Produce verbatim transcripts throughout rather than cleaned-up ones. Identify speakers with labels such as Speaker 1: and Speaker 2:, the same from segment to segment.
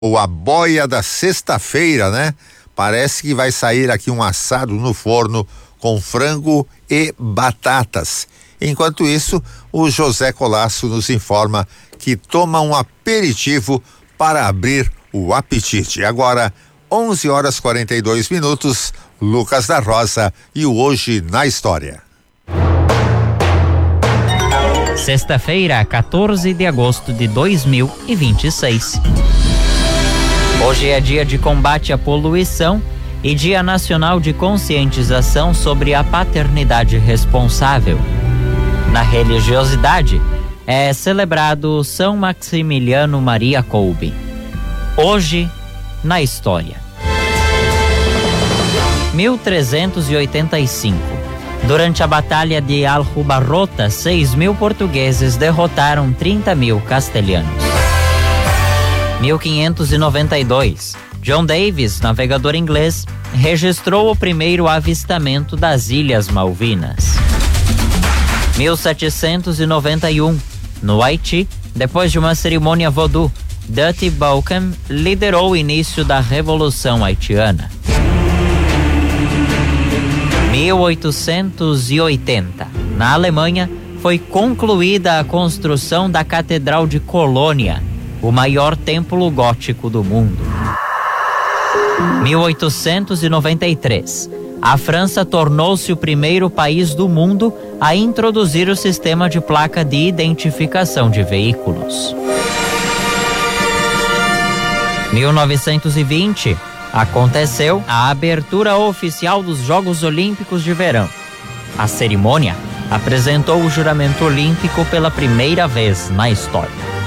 Speaker 1: ou a boia da sexta-feira, né? Parece que vai sair aqui um assado no forno com frango e batatas. Enquanto isso, o José Colasso nos informa que toma um aperitivo para abrir o apetite. Agora, onze horas e quarenta e dois minutos, Lucas da Rosa e o Hoje na História.
Speaker 2: Sexta-feira, quatorze de agosto de dois mil e vinte e seis. Hoje é dia de combate à poluição e Dia Nacional de Conscientização sobre a Paternidade Responsável. Na religiosidade, é celebrado São Maximiliano Maria Kolbe. Hoje, na história. mil trezentos e oitenta e cinco. Durante a Batalha de Aljubarrota, seis mil portugueses derrotaram trinta mil castelhanos. mil quinhentos e noventa e dois. John Davis, navegador inglês, registrou o primeiro avistamento das Ilhas Malvinas. mil setecentos e noventa e um. No Haiti, depois de uma cerimônia voodoo, Dutty Balkan liderou o início da Revolução Haitiana. mil oitocentos e oitenta. Na Alemanha, foi concluída a construção da Catedral de Colônia, o maior templo gótico do mundo. mil oitocentos e noventa e três. A França tornou-se o primeiro país do mundo a introduzir o sistema de placa de identificação de veículos. mil novecentos e vinte. Aconteceu a abertura oficial dos Jogos Olímpicos de Verão. A cerimônia apresentou o juramento olímpico pela primeira vez na história.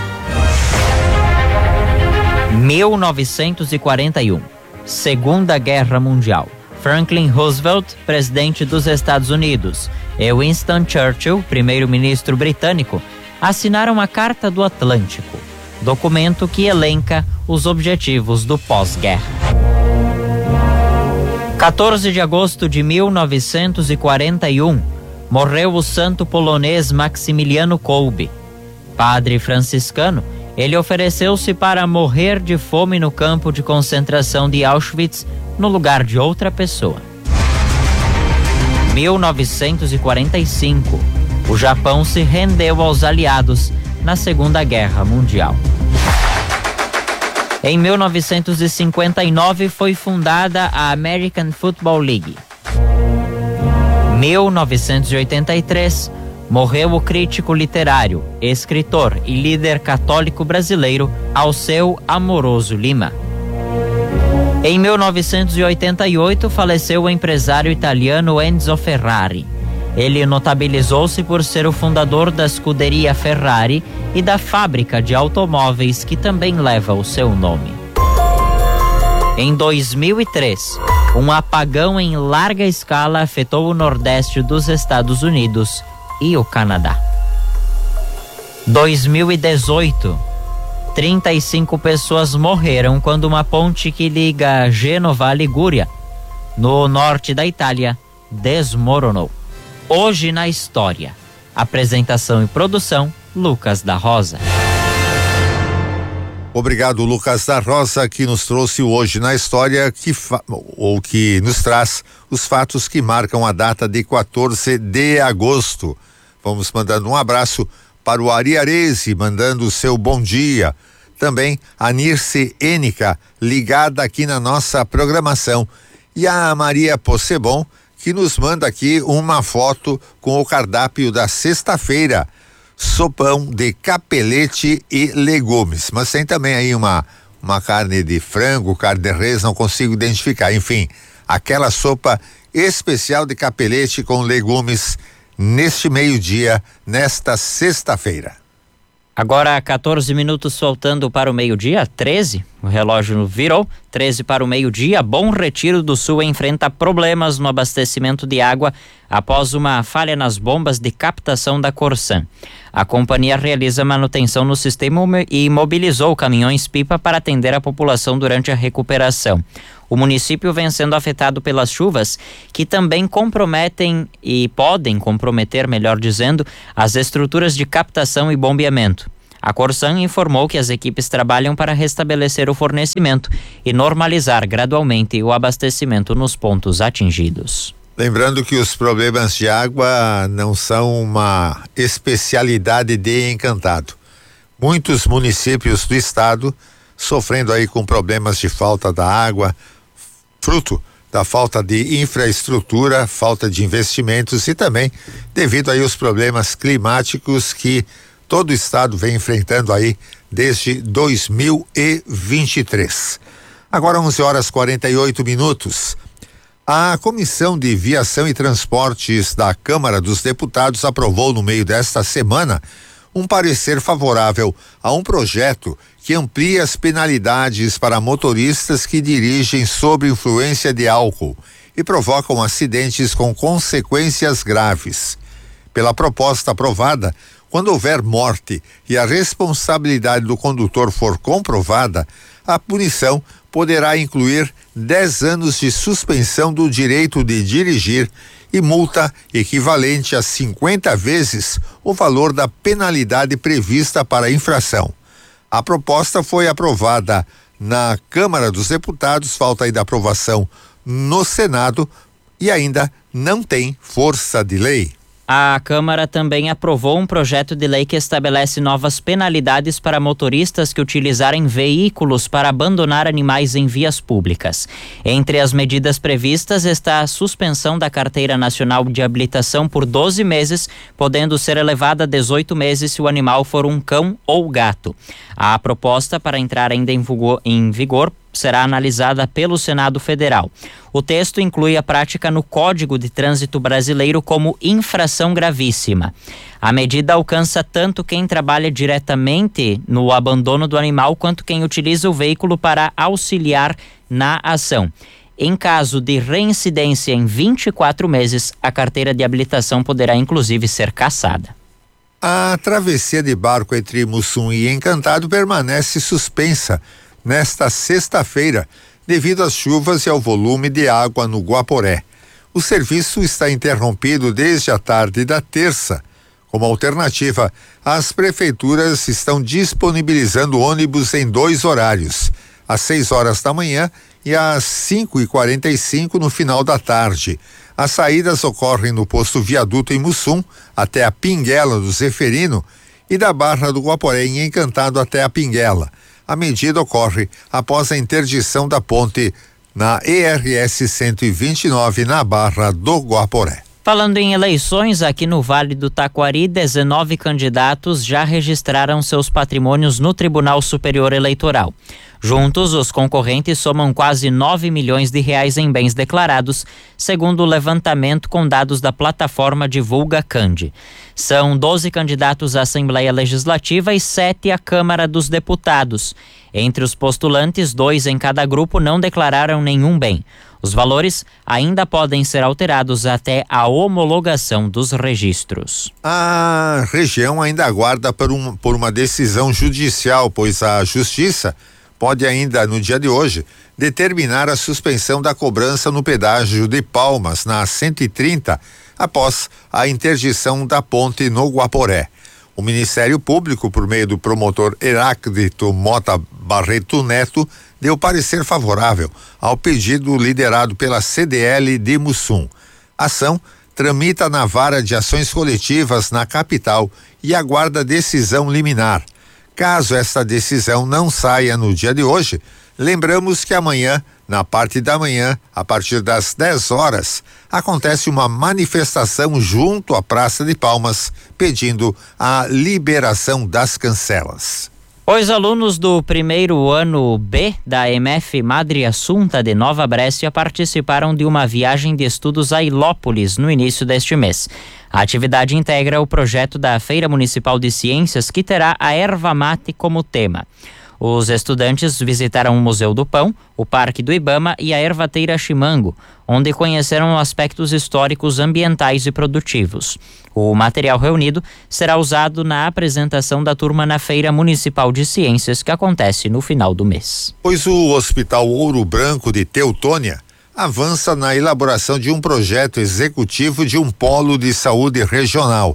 Speaker 2: mil novecentos e quarenta e um. Segunda Guerra Mundial. Franklin Roosevelt, presidente dos Estados Unidos, e Winston Churchill, primeiro-ministro britânico, assinaram a Carta do Atlântico, documento que elenca os objetivos do pós-guerra. quatorze de agosto de mil novecentos e quarenta e um, morreu o santo polonês Maximiliano Kolbe. Padre franciscano, ele ofereceu-se para morrer de fome no campo de concentração de Auschwitz, no lugar de outra pessoa. mil novecentos e quarenta e cinco. O Japão se rendeu aos aliados na Segunda Guerra Mundial. Em mil novecentos e cinquenta e nove foi fundada a American Football League. mil novecentos e oitenta e três, morreu o crítico literário, escritor e líder católico brasileiro Alceu Amoroso Lima. Em mil novecentos e oitenta e oito, faleceu o empresário italiano Enzo Ferrari. Ele notabilizou-se por ser o fundador da Scuderia Ferrari e da fábrica de automóveis que também leva o seu nome. Em dois mil e três, um apagão em larga escala afetou o nordeste dos Estados Unidos e o Canadá. dois mil e dezoito. trinta e cinco pessoas morreram quando uma ponte que liga Gênova à Ligúria, no norte da Itália, desmoronou. Hoje na história. Apresentação e produção, Lucas da Rosa.
Speaker 1: Obrigado, Lucas da Rosa, que nos trouxe o Hoje na História, que fa... ou que nos traz os fatos que marcam a data de quatorze de agosto. Vamos mandando um abraço para o Ari Arese, mandando o seu bom dia. Também a Nirce Enica, ligada aqui na nossa programação. E a Maria Possebon, que nos manda aqui uma foto com o cardápio da sexta-feira. Sopão de capelete e legumes. Mas tem também aí uma, uma carne de frango, carne de res, não consigo identificar. Enfim, aquela sopa especial de capelete com legumes neste meio-dia, nesta sexta-feira.
Speaker 2: Agora quatorze minutos faltando para o meio-dia, treze, o relógio virou, treze para o meio-dia. Bom Retiro do Sul enfrenta problemas no abastecimento de água após uma falha nas bombas de captação da Corsan. A companhia realiza manutenção no sistema e mobilizou caminhões-pipa para atender a população durante a recuperação. O município vem sendo afetado pelas chuvas, que também comprometem e podem comprometer, melhor dizendo, as estruturas de captação e bombeamento. A Corsan informou que as equipes trabalham para restabelecer o fornecimento e normalizar gradualmente o abastecimento nos pontos atingidos.
Speaker 1: Lembrando que os problemas de água não são uma especialidade de Encantado. Muitos municípios do estado sofrendo aí com problemas de falta da água, fruto da falta de infraestrutura, falta de investimentos e também devido aí aos problemas climáticos que todo o estado vem enfrentando aí desde dois mil e vinte e três. Agora onze horas e quarenta e oito minutos. A Comissão de Viação e Transportes da Câmara dos Deputados aprovou no meio desta semana um parecer favorável a um projeto que amplia as penalidades para motoristas que dirigem sob influência de álcool e provocam acidentes com consequências graves. Pela proposta aprovada, quando houver morte e a responsabilidade do condutor for comprovada, a punição poderá incluir dez anos de suspensão do direito de dirigir e multa equivalente a cinquenta vezes o valor da penalidade prevista para a infração. A proposta foi aprovada na Câmara dos Deputados, falta ainda aprovação no Senado e ainda não tem força de lei.
Speaker 2: A Câmara também aprovou um projeto de lei que estabelece novas penalidades para motoristas que utilizarem veículos para abandonar animais em vias públicas. Entre as medidas previstas está a suspensão da Carteira Nacional de Habilitação por doze meses, podendo ser elevada a dezoito meses se o animal for um cão ou gato. A proposta para entrar ainda em vigor, em vigor será analisada pelo Senado Federal. O texto inclui a prática no Código de Trânsito Brasileiro como infração gravíssima. A medida alcança tanto quem trabalha diretamente no abandono do animal quanto quem utiliza o veículo para auxiliar na ação. Em caso de reincidência em vinte e quatro meses, a carteira de habilitação poderá inclusive ser cassada.
Speaker 1: A travessia de barco entre Mussum e Encantado permanece suspensa nesta sexta-feira, devido às chuvas e ao volume de água no Guaporé. O serviço está interrompido desde a tarde da terça. Como alternativa, as prefeituras estão disponibilizando ônibus em dois horários, às seis horas da manhã e às cinco e quarenta e cinco no final da tarde. As saídas ocorrem no posto Viaduto em Mussum até a Pinguela do Zeferino e da Barra do Guaporé em Encantado até a Pinguela. A medida ocorre após a interdição da ponte na E R S cento e vinte e nove na Barra do Guaporé.
Speaker 2: Falando em eleições, aqui no Vale do Taquari, dezenove candidatos já registraram seus patrimônios no Tribunal Superior Eleitoral. Juntos, os concorrentes somam quase nove milhões de reais em bens declarados, segundo o levantamento com dados da plataforma Divulga Candi. São doze candidatos à Assembleia Legislativa e sete à Câmara dos Deputados. Entre os postulantes, dois em cada grupo não declararam nenhum bem. Os valores ainda podem ser alterados até a homologação dos registros.
Speaker 1: A região ainda aguarda por, um, por uma decisão judicial, pois a Justiça pode ainda, no dia de hoje, determinar a suspensão da cobrança no pedágio de Palmas, na cento e trinta, após a interdição da ponte no Guaporé. O Ministério Público, por meio do promotor Heráclito Mota Barreto Neto, deu parecer favorável ao pedido liderado pela C D L de Mussum. A ação tramita na Vara de Ações Coletivas na capital e aguarda decisão liminar. Caso esta decisão não saia no dia de hoje, lembramos que amanhã, na parte da manhã, a partir das dez horas, acontece uma manifestação junto à Praça de Palmas, pedindo a liberação das cancelas.
Speaker 2: Os alunos do primeiro ano B da M F Madre Assunta de Nova Brécia participaram de uma viagem de estudos a Ilópolis no início deste mês. A atividade integra o projeto da Feira Municipal de Ciências, que terá a erva mate como tema. Os estudantes visitaram o Museu do Pão, o Parque do Ibama e a Ervateira Chimango, onde conheceram aspectos históricos, ambientais e produtivos. O material reunido será usado na apresentação da turma na Feira Municipal de Ciências, que acontece no final do mês.
Speaker 1: Pois o Hospital Ouro Branco de Teutônia avança na elaboração de um projeto executivo de um polo de saúde regional.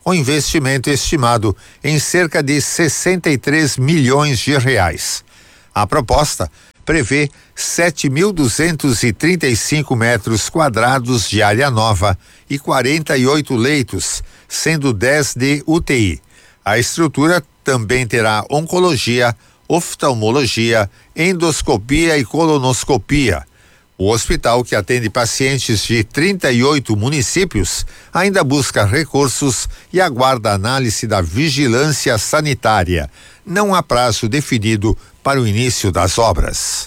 Speaker 1: com investimento estimado em cerca de sessenta e três milhões de reais. A proposta prevê sete mil duzentos e trinta e cinco metros quadrados de área nova e quarenta e oito leitos, sendo dez de U T I. A estrutura também terá oncologia, oftalmologia, endoscopia e colonoscopia. O hospital, que atende pacientes de trinta e oito municípios, ainda busca recursos e aguarda análise da vigilância sanitária. Não há prazo definido para o início das obras.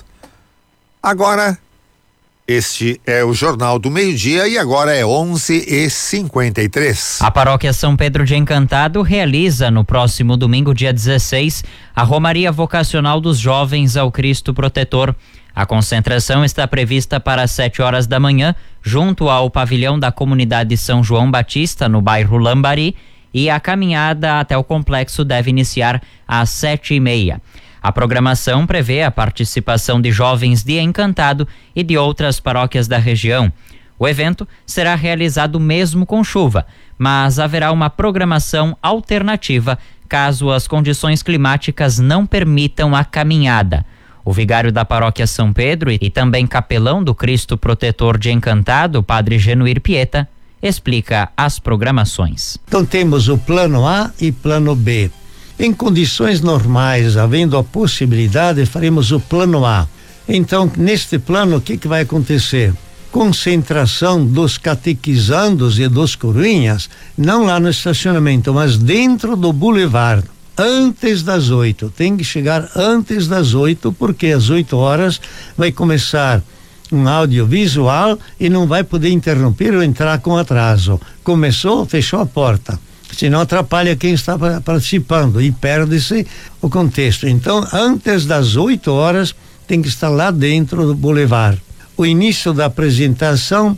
Speaker 1: Agora, este é o Jornal do Meio-Dia e agora é onze e cinquenta e três.
Speaker 2: A Paróquia São Pedro de Encantado realiza no próximo domingo, dia dezesseis, a Romaria Vocacional dos Jovens ao Cristo Protetor. A concentração está prevista para as sete horas da manhã, junto ao pavilhão da comunidade São João Batista, no bairro Lambari, e a caminhada até o complexo deve iniciar às sete e meia. A programação prevê a participação de jovens de Encantado e de outras paróquias da região. O evento será realizado mesmo com chuva, mas haverá uma programação alternativa caso as condições climáticas não permitam a caminhada. O vigário da Paróquia São Pedro e também capelão do Cristo Protetor de Encantado, Padre Genuir Pieta, explica as programações.
Speaker 3: Então temos o plano A e plano B. Em condições normais, havendo a possibilidade, faremos o plano A. Então, neste plano, o que, que vai acontecer? Concentração dos catequizandos e dos coroinhas, não lá no estacionamento, mas dentro do bulevar. Antes das oito, tem que chegar antes das oito, porque às oito horas vai começar um audiovisual e não vai poder interromper ou entrar com atraso. Começou, fechou a porta, senão atrapalha quem está participando e perde-se o contexto. Então, antes das oito horas, tem que estar lá dentro do bulevar. O início da apresentação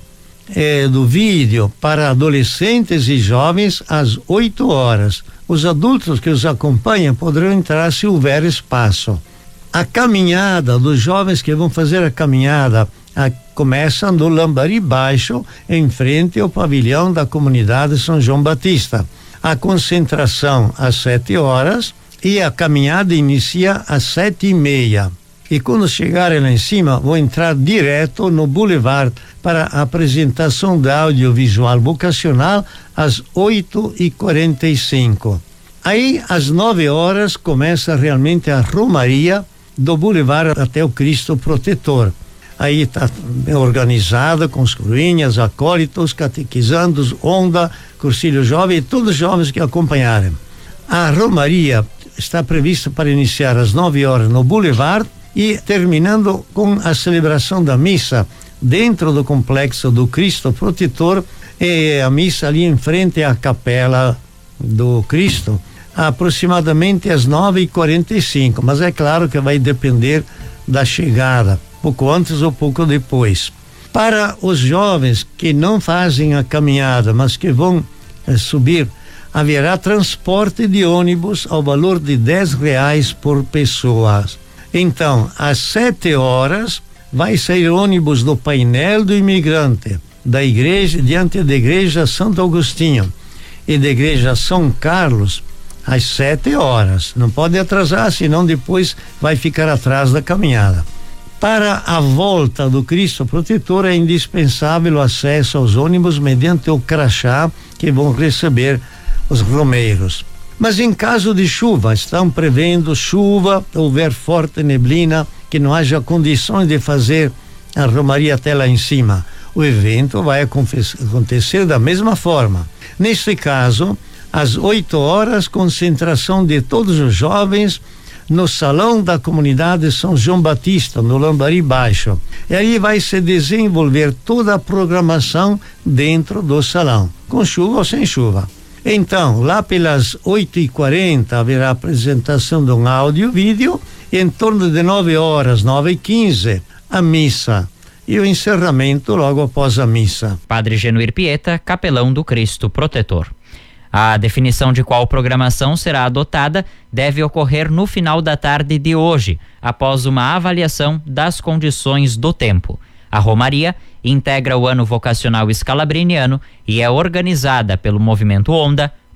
Speaker 3: é do vídeo para adolescentes e jovens às oito horas. Os adultos que os acompanham poderão entrar se houver espaço. A caminhada dos jovens que vão fazer a caminhada a, começa no Lambari Baixo, em frente ao pavilhão da comunidade São João Batista. A concentração às sete horas e a caminhada inicia às sete e meia. E quando chegarem lá em cima, vão entrar direto no Boulevard para a apresentação da audiovisual vocacional às oito e quarenta e cinco. Aí, às nove horas, começa realmente a romaria do Boulevard até o Cristo Protetor. Aí está organizada com os coroinhas, acólitos, catequizandos, onda, cursilho jovem e todos os jovens que acompanharem. A romaria está prevista para iniciar às nove horas no Boulevard e terminando com a celebração da missa dentro do complexo do Cristo Protetor, e a missa ali em frente à capela do Cristo, aproximadamente às nove e quarenta e cinco, mas é claro que vai depender da chegada, pouco antes ou pouco depois. Para os jovens que não fazem a caminhada, mas que vão eh, subir, haverá transporte de ônibus ao valor de dez reais por pessoa. Então, às sete horas, vai sair ônibus do painel do imigrante, da igreja, diante da igreja Santo Agostinho e da igreja São Carlos, às sete horas. Não pode atrasar, senão depois vai ficar atrás da caminhada. Para a volta do Cristo Protetor é indispensável o acesso aos ônibus mediante o crachá que vão receber os romeiros. Mas em caso de chuva, estão prevendo chuva, houver forte neblina, que não haja condições de fazer a romaria até lá em cima. O evento vai acontecer da mesma forma. Neste caso, às oito horas, concentração de todos os jovens no salão da comunidade São João Batista, no Lambari Baixo. E aí vai se desenvolver toda a programação dentro do salão, com chuva ou sem chuva. Então, lá pelas oito e quarenta haverá a apresentação de um áudio vídeo e em torno de nove horas, nove e quinze, a missa e o encerramento logo após a missa.
Speaker 2: Padre Genuir Pieta, capelão do Cristo Protetor. A definição de qual programação será adotada deve ocorrer no final da tarde de hoje, após uma avaliação das condições do tempo. A Romaria integra o ano vocacional escalabriniano e é organizada pelo Movimento Onda,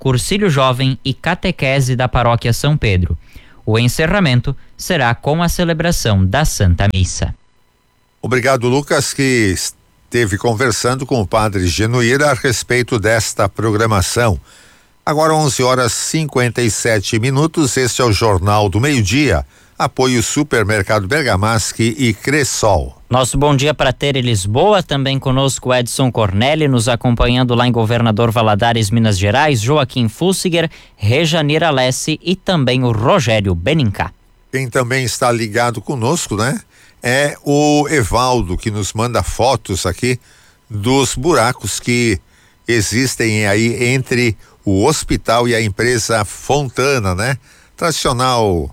Speaker 2: cursilho jovem e catequese da paróquia São Pedro. O encerramento será com a celebração da Santa Missa.
Speaker 1: Obrigado, Lucas, que esteve conversando com o padre Genuíra a respeito desta programação. Agora onze horas e cinquenta e sete minutos, este é o Jornal do Meio-Dia. Apoio Supermercado Bergamasque e Cressol.
Speaker 2: Nosso bom dia para ter em Lisboa, também conosco Edson Corneli, nos acompanhando lá em Governador Valadares, Minas Gerais, Joaquim Fussiger, Rejanir Alessi e também o Rogério Benincá.
Speaker 1: Quem também está ligado conosco, né? É o Evaldo, que nos manda fotos aqui dos buracos que existem aí entre o hospital e a empresa Fontana, né? Tradicional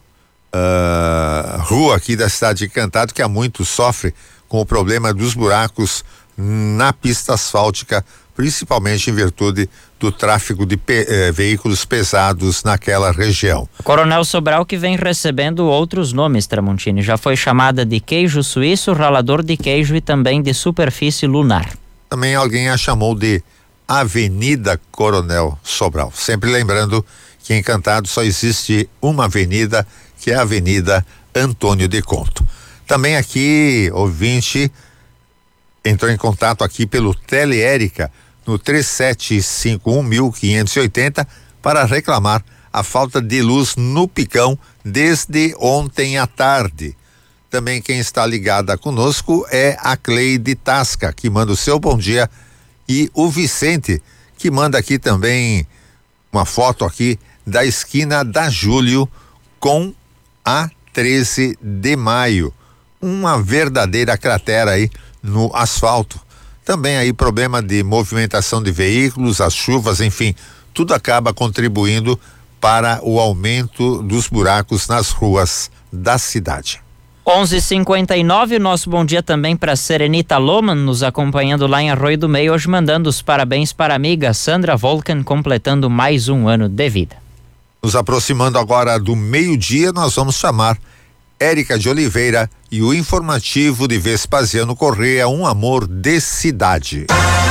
Speaker 1: Uh, rua aqui da cidade de Encantado, que há muito sofre com o problema dos buracos na pista asfáltica, principalmente em virtude do tráfego de pe eh, veículos pesados naquela região.
Speaker 2: Coronel Sobral, que vem recebendo outros nomes, Tramontini, já foi chamada de queijo suíço, ralador de queijo e também de superfície lunar.
Speaker 1: Também alguém a chamou de Avenida Coronel Sobral, sempre lembrando que em Encantado só existe uma avenida, que é a Avenida Antônio de Conto. Também aqui, ouvinte, entrou em contato aqui pelo Teleérica no três sete cinco um mil quinhentos e oitenta para reclamar a falta de luz no Picão desde ontem à tarde. Também quem está ligada conosco é a Cleide Tasca, que manda o seu bom dia, e o Vicente, que manda aqui também uma foto aqui da esquina da Júlio com a treze de maio, uma verdadeira cratera aí no asfalto. Também aí problema de movimentação de veículos, as chuvas, enfim, tudo acaba contribuindo para o aumento dos buracos nas ruas da cidade.
Speaker 2: onze e cinquenta e nove, nosso bom dia também para Serenita Loman, nos acompanhando lá em Arroio do Meio, hoje mandando os parabéns para a amiga Sandra Volkan, completando mais um ano de vida.
Speaker 1: Nos aproximando agora do meio-dia, nós vamos chamar Érica de Oliveira e o informativo de Vespasiano Correia, um amor de cidade.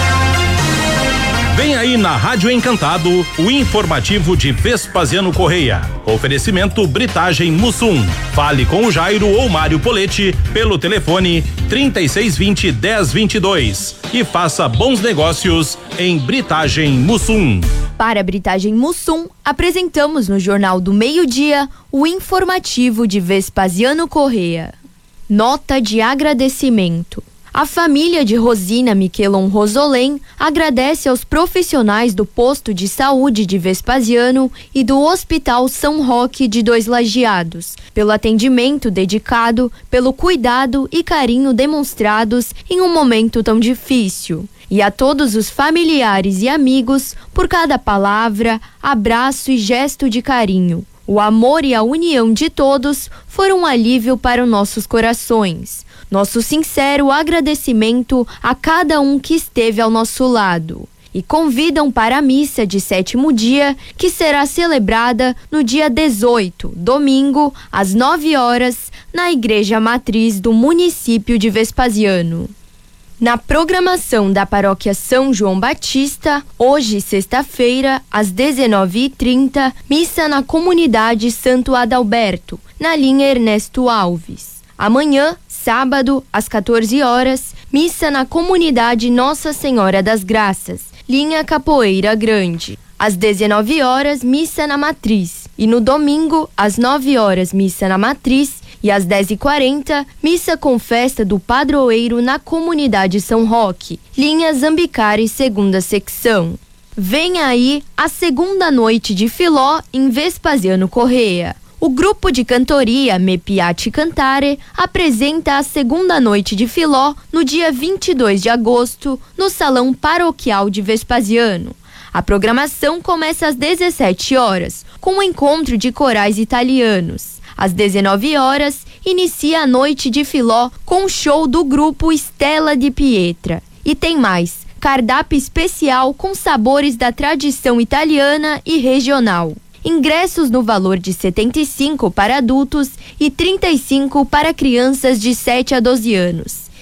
Speaker 4: Vem aí na Rádio Encantado, o informativo de Vespasiano Correia. Oferecimento Britagem Mussum. Fale com o Jairo ou Mário Poletti pelo telefone trinta e seis vinte, dez vinte e dois e faça bons negócios em Britagem Mussum.
Speaker 5: Para a Britagem Mussum, apresentamos no Jornal do Meio-Dia o informativo de Vespasiano Correia. Nota de agradecimento. A família de Rosina Miquelon Rosolém agradece aos profissionais do posto de saúde de Vespasiano e do Hospital São Roque de Dois Lajeados, pelo atendimento dedicado, pelo cuidado e carinho demonstrados em um momento tão difícil. E a todos os familiares e amigos por cada palavra, abraço e gesto de carinho. O amor e a união de todos foram um alívio para os nossos corações. Nosso sincero agradecimento a cada um que esteve ao nosso lado. E convidam para a missa de sétimo dia, que será celebrada no dia dezoito, domingo, às nove horas, na Igreja Matriz do município de Vespasiano. Na programação da Paróquia São João Batista, hoje, sexta-feira, às dezenove e trinta, missa na comunidade Santo Adalberto, na linha Ernesto Alves. Amanhã, sábado, às quatorze horas, missa na comunidade Nossa Senhora das Graças, linha Capoeira Grande. Às dezenove horas, missa na Matriz. E no domingo, às nove horas, missa na Matriz. E às dez e quarenta, missa com festa do padroeiro na comunidade São Roque, linha Zambicari, segunda secção. Vem aí a segunda noite de Filó em Vespasiano Correia. O grupo de cantoria Me Piace Cantare apresenta a segunda noite de Filó no dia vinte e dois de agosto, no Salão Paroquial de Vespasiano. A programação começa às dezessete horas, com o encontro de corais italianos. Às dezenove horas, inicia a noite de Filó com o show do grupo Stella di Pietra. E tem mais, cardápio especial com sabores da tradição italiana e regional. Ingressos no valor de setenta e cinco para adultos e trinta e cinco para crianças de sete a doze anos.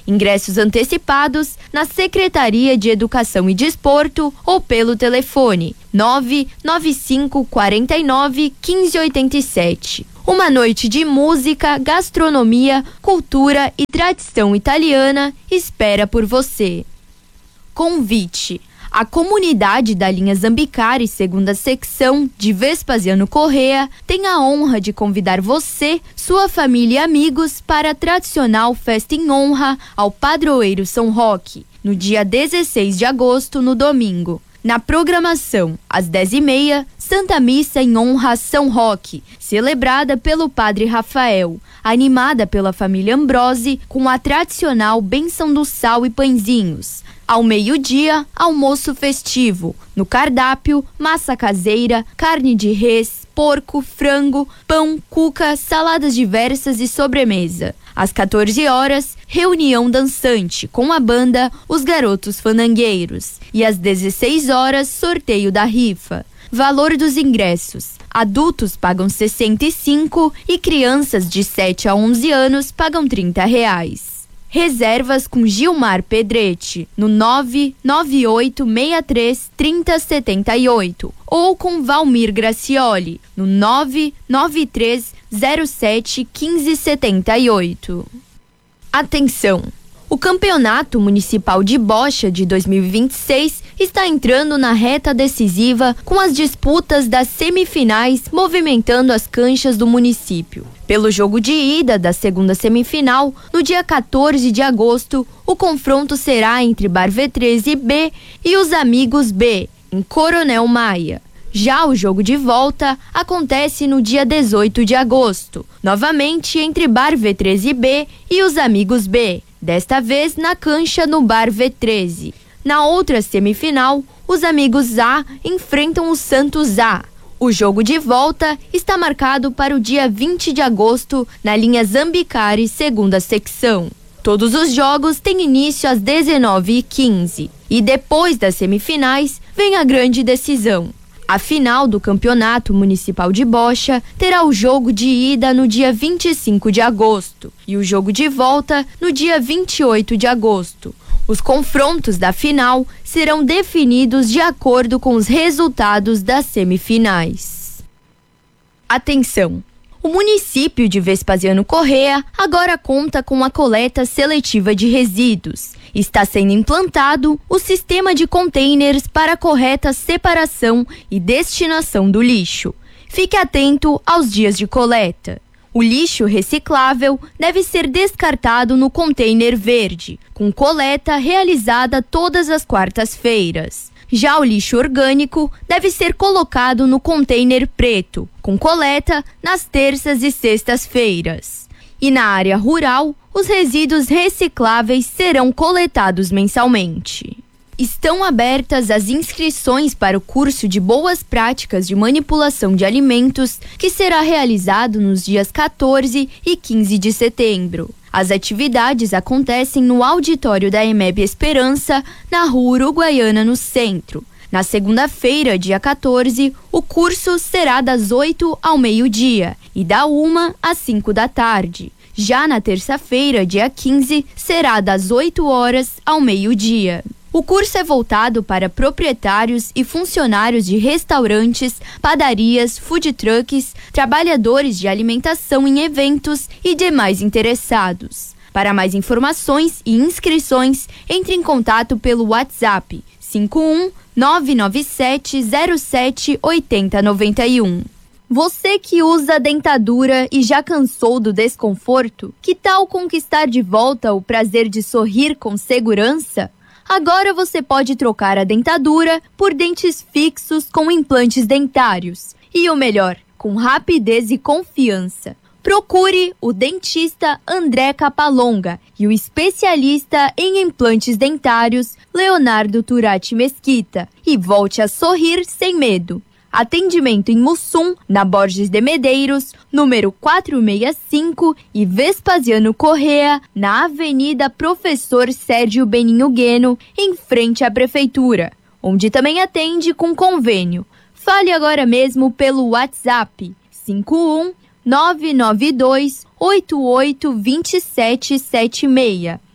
Speaker 5: Ingressos antecipados na Secretaria de Educação e Desporto ou pelo telefone nove nove cinco quatro nove um cinco oito sete. Uma noite de música, gastronomia, cultura e tradição italiana espera por você. Convite. A comunidade da linha Zambicari, segunda secção, de Vespasiano Corrêa, tem a honra de convidar você, sua família e amigos para a tradicional festa em honra ao padroeiro São Roque, no dia dezesseis de agosto, no domingo. Na programação, às dez e meia, Santa Missa em honra a São Roque, celebrada pelo Padre Rafael, animada pela família Ambrosi, com a tradicional bênção do sal e pãezinhos. Ao meio-dia, almoço festivo. No cardápio, massa caseira, carne de res, porco, frango, pão, cuca, saladas diversas e sobremesa. Às quatorze horas, reunião dançante com a banda Os Garotos Fandangueiros. E às dezesseis horas, sorteio da rifa. Valor dos ingressos. Adultos pagam sessenta e cinco e crianças de sete a onze anos pagam trinta reais. Reservas com Gilmar Pedretti no nove nove oito seis três três zero sete oito ou com Valmir Gracioli no nove nove três zero sete um cinco sete oito. Atenção! O Campeonato Municipal de Bocha de dois mil e vinte e seis está entrando na reta decisiva com as disputas das semifinais movimentando as canchas do município. Pelo jogo de ida da segunda semifinal, no dia quatorze de agosto, o confronto será entre Bar V treze B e os Amigos B, em Coronel Maia. Já o jogo de volta acontece no dia dezoito de agosto, novamente entre Bar V treze B e os Amigos B, desta vez na cancha no Bar V treze. Na outra semifinal, os Amigos A enfrentam o Santos A. O jogo de volta está marcado para o dia vinte de agosto na linha Zambicari, segunda secção. Todos os jogos têm início às dezenove e quinze e depois das semifinais vem a grande decisão. A final do Campeonato Municipal de Bocha terá o jogo de ida no dia vinte e cinco de agosto e o jogo de volta no dia vinte e oito de agosto. Os confrontos da final serão definidos de acordo com os resultados das semifinais. Atenção! O município de Vespasiano Corrêa agora conta com a coleta seletiva de resíduos. Está sendo implantado o sistema de containers para a correta separação e destinação do lixo. Fique atento aos dias de coleta. O lixo reciclável deve ser descartado no container verde, com coleta realizada todas as quartas-feiras. Já o lixo orgânico deve ser colocado no container preto, com coleta nas terças e sextas-feiras. E na área rural, os resíduos recicláveis serão coletados mensalmente. Estão abertas as inscrições para o curso de Boas Práticas de Manipulação de Alimentos, que será realizado nos dias quatorze e quinze de setembro. As atividades acontecem no auditório da EMEB Esperança, na Rua Uruguaiana, no centro. Na segunda-feira, dia quatorze, o curso será das oito ao meio-dia e da uma às cinco da tarde. Já na terça-feira, dia quinze, será das oito horas ao meio-dia. O curso é voltado para proprietários e funcionários de restaurantes, padarias, food trucks, trabalhadores de alimentação em eventos e demais interessados. Para mais informações e inscrições, entre em contato pelo WhatsApp cinco um nove nove sete zero sete oito zero nove um. Você que usa dentadura e já cansou do desconforto, que tal conquistar de volta o prazer de sorrir com segurança? Agora você pode trocar a dentadura por dentes fixos com implantes dentários. E o melhor, com rapidez e confiança. Procure o dentista André Capalonga e o especialista em implantes dentários Leonardo Turati Mesquita e volte a sorrir sem medo. Atendimento em Mussum, na Borges de Medeiros, número quatrocentos e sessenta e cinco e Vespasiano Corrêa, na Avenida Professor Sérgio Beninho Gueno, em frente à Prefeitura, onde também atende com convênio. Fale agora mesmo pelo WhatsApp cinco um nove nove dois oito oito dois sete sete seis.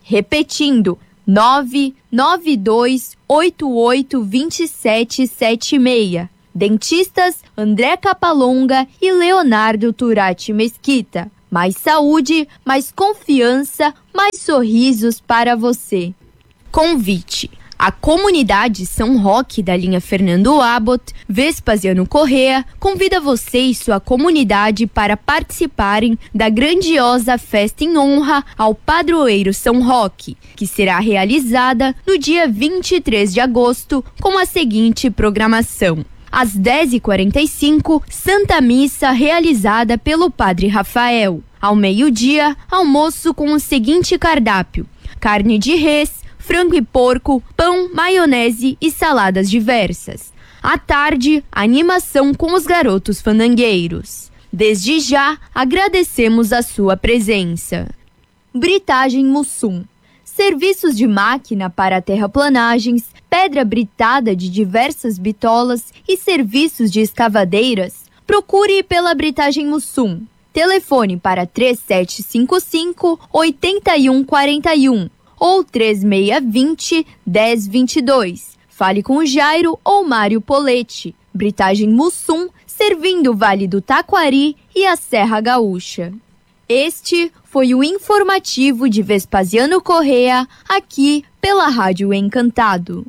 Speaker 5: Repetindo, nove nove dois oito oito dois sete sete seis. Dentistas André Capalonga e Leonardo Turati Mesquita. Mais saúde, mais confiança, mais sorrisos para você. Convite. A comunidade São Roque da linha Fernando Abbott, Vespasiano Corrêa, convida você e sua comunidade para participarem da grandiosa festa em honra ao padroeiro São Roque, que será realizada no dia vinte e três de agosto com a seguinte programação. Às dez e quarenta e cinco, Santa Missa realizada pelo Padre Rafael. Ao meio-dia, almoço com o seguinte cardápio: carne de res, frango e porco, pão, maionese e saladas diversas. À tarde, animação com os garotos fandangueiros. Desde já, agradecemos a sua presença. Britagem Mussum. Serviços de máquina para terraplanagens, pedra britada de diversas bitolas e serviços de escavadeiras. Procure pela Britagem Mussum. Telefone para três sete cinco cinco, oito um quatro um ou três seis dois zero, um zero dois dois. Fale com o Jairo ou Mário Poletti. Britagem Mussum, servindo o Vale do Taquari e a Serra Gaúcha. Este foi o informativo de Vespasiano Corrêa, aqui pela Rádio Encantado.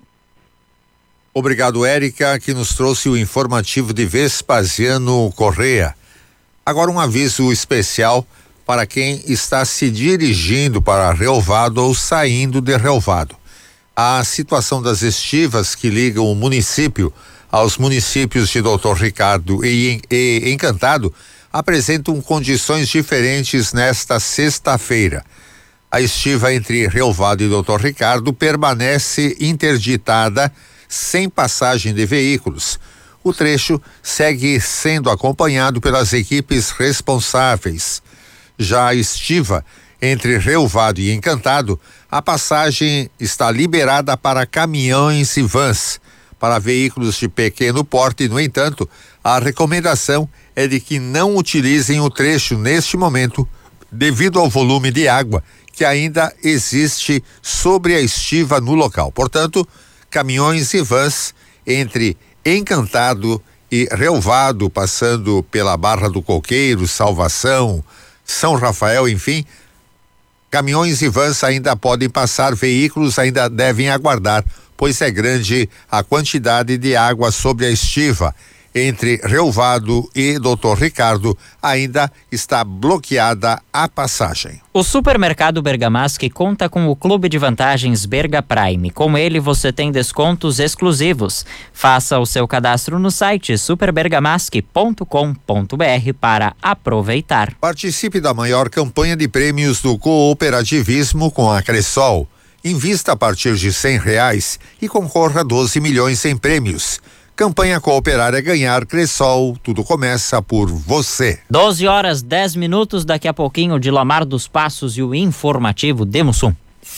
Speaker 1: Obrigado, Érica, que nos trouxe o informativo de Vespasiano Corrêa. Agora um aviso especial para quem está se dirigindo para Relvado ou saindo de Relvado. A situação das estivas que ligam o município aos municípios de doutor Ricardo e, e Encantado apresentam condições diferentes nesta sexta-feira. A estiva entre Relvado e doutor Ricardo permanece interditada sem passagem de veículos. O trecho segue sendo acompanhado pelas equipes responsáveis. Já a estiva entre Relvado e Encantado, a passagem está liberada para caminhões e vans. Para veículos de pequeno porte, no entanto, a recomendação é de que não utilizem o trecho neste momento, devido ao volume de água que ainda existe sobre a estiva no local. Portanto, caminhões e vans entre Encantado e Relvado, passando pela Barra do Coqueiro, Salvação, São Rafael, enfim, caminhões e vans ainda podem passar, veículos ainda devem aguardar, pois é grande a quantidade de água sobre a estiva. Entre Relvado e doutor Ricardo ainda está bloqueada a passagem.
Speaker 2: O supermercado Bergamaschi conta com o Clube de Vantagens Berga Prime. Com ele você tem descontos exclusivos. Faça o seu cadastro no site super bergamaschi ponto com ponto br para aproveitar.
Speaker 1: Participe da maior campanha de prêmios do cooperativismo com a Cressol. Invista a partir de cem reais e concorra a doze milhões em prêmios. Campanha Cooperar é Ganhar. Cressol, tudo começa por você.
Speaker 2: doze horas, dez minutos, daqui a pouquinho de Lamar dos Passos e o informativo de Mussum.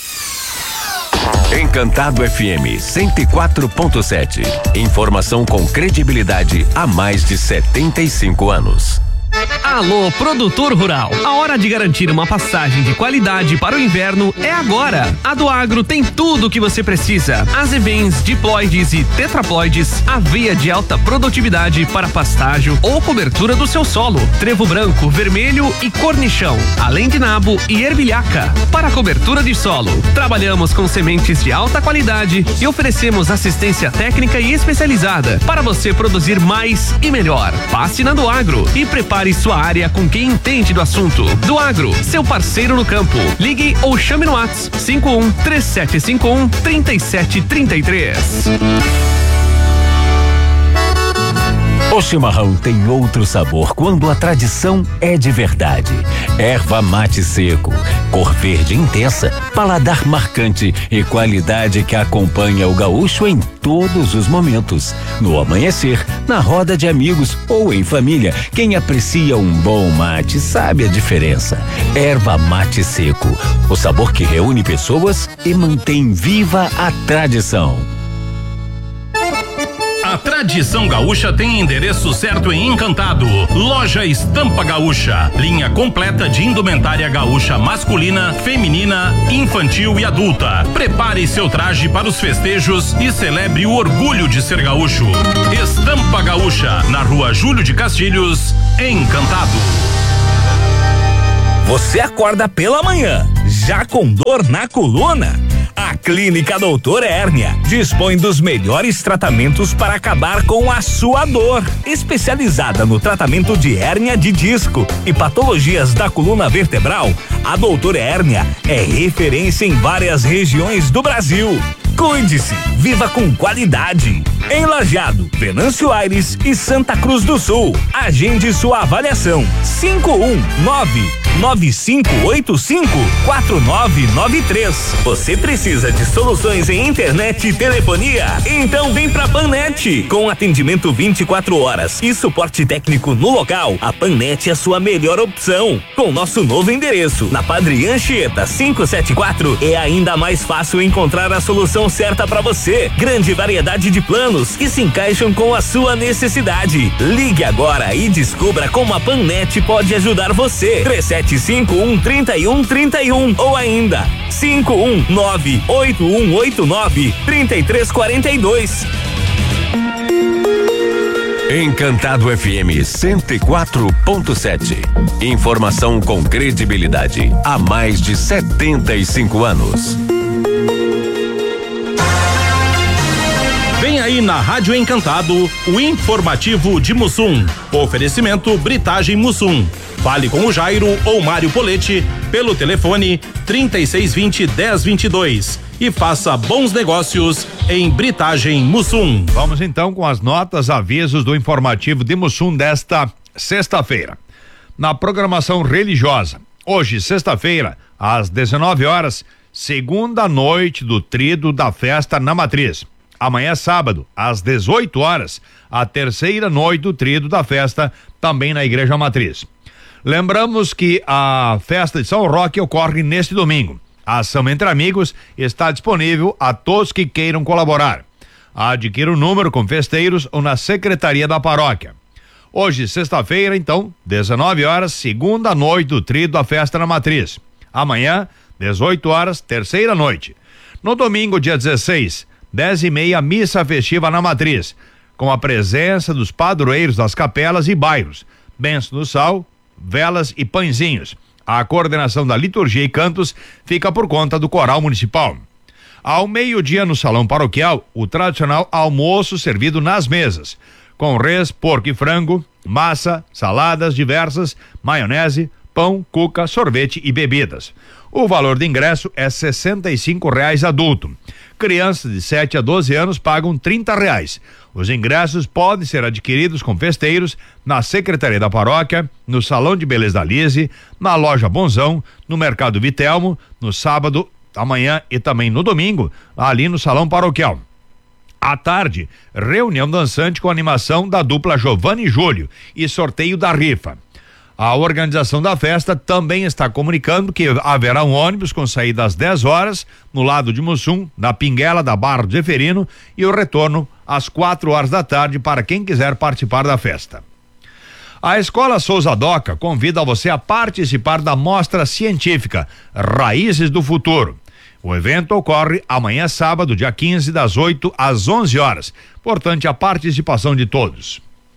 Speaker 6: Encantado F M cento e quatro ponto sete. Informação com credibilidade há mais de setenta e cinco anos.
Speaker 7: Alô, produtor rural. A hora de garantir uma passagem de qualidade para o inverno é agora. A do Agro tem tudo o que você precisa. Azevens, diploides e tetraploides, aveia de alta produtividade para pastágio ou cobertura do seu solo, trevo branco, vermelho e cornichão, além de nabo e ervilhaca. Para cobertura de solo, trabalhamos com sementes de alta qualidade e oferecemos assistência técnica e especializada para você produzir mais e melhor. Passe na do Agro e prepare sua área com quem entende do assunto. Do Agro, seu parceiro no campo. Ligue ou chame no WhatsApp cinco um três sete cinco um três sete três três.
Speaker 6: O chimarrão tem outro sabor quando a tradição é de verdade. Erva mate seco, cor verde intensa, paladar marcante e qualidade que acompanha o gaúcho em todos os momentos. No amanhecer, na roda de amigos ou em família, quem aprecia um bom mate sabe a diferença. Erva mate seco, o sabor que reúne pessoas e mantém viva a tradição.
Speaker 4: A tradição gaúcha tem endereço certo em Encantado. Loja Estampa Gaúcha. Linha completa de indumentária gaúcha masculina, feminina, infantil e adulta. Prepare seu traje para os festejos e celebre o orgulho de ser gaúcho. Estampa Gaúcha, na rua Júlio de Castilhos, Encantado.
Speaker 8: Você acorda pela manhã, já com dor na coluna? A Clínica Doutor Hérnia dispõe dos melhores tratamentos para acabar com a sua dor. Especializada no tratamento de hérnia de disco e patologias da coluna vertebral, a Doutor Hérnia é referência em várias regiões do Brasil. Cuide-se, viva com qualidade. Em Lajeado, Venâncio Aires e Santa Cruz do Sul. Agende sua avaliação. cinco um nove nove cinco oito cinco quatro nove nove três. Você precisa de soluções em internet e telefonia? Então vem pra Pannet. Com atendimento vinte e quatro horas e suporte técnico no local, a Pannet é a sua melhor opção. Com nosso novo endereço, na Padre Anchieta quinhentos e setenta e quatro, é ainda mais fácil encontrar a solução certa para você. Grande variedade de planos que se encaixam com a sua necessidade. Ligue agora e descubra como a Pannet pode ajudar você. três sete cinco um, três um três um ou ainda cinco um nove oito um oito nove três três quatro dois.
Speaker 6: Encantado F M cento e quatro ponto sete. Informação com credibilidade há mais de setenta e cinco anos.
Speaker 4: Vem aí na Rádio Encantado o informativo de Mussum. Oferecimento Britagem Mussum. Fale com o Jairo ou Mário Polete pelo telefone trinta e seis vinte, dez vinte e dois e faça bons negócios em Britagem Mussum.
Speaker 9: Vamos então com as notas, avisos do informativo de Mussum desta sexta-feira. Na programação religiosa, hoje, sexta-feira, às dezenove horas, segunda noite do tríduo da festa na Matriz. Amanhã, sábado, às dezoito horas, a terceira noite do tríduo da festa, também na Igreja Matriz. Lembramos que a festa de São Roque ocorre neste domingo. A ação Entre Amigos está disponível a todos que queiram colaborar. Adquira o número com festeiros ou na secretaria da paróquia. Hoje, sexta-feira, então, dezenove horas, segunda noite do tríduo da festa na Matriz. Amanhã, dezoito horas, terceira noite. No domingo, dia dezesseis, dez e meia, missa festiva na Matriz, com a presença dos padroeiros das capelas e bairros, bênção do sal, velas e pãezinhos. A coordenação da liturgia e cantos fica por conta do coral municipal. Ao meio-dia, no salão paroquial, o tradicional almoço servido nas mesas, com res, porco e frango, massa, saladas diversas, maionese, pão, cuca, sorvete e bebidas. O valor de ingresso é sessenta e cinco reais adulto. Crianças de sete a doze anos pagam trinta reais. Os ingressos podem ser adquiridos com festeiros na Secretaria da Paróquia, no Salão de Beleza da Lise, na Loja Bonzão, no Mercado Vitelmo, no sábado, amanhã e também no domingo, ali no Salão Paroquial. À tarde, reunião dançante com animação da dupla Giovanni e Júlio e sorteio da rifa. A organização da festa também está comunicando que haverá um ônibus com saída às dez horas no lado de Mussum, na Pinguela da Barra do Zeferino, e o retorno às quatro horas da tarde para quem quiser participar da festa. A Escola Souza Doca convida você a participar da mostra científica Raízes do Futuro. O evento ocorre amanhã, sábado, dia quinze, das oito às onze horas. Portanto, a participação de todos.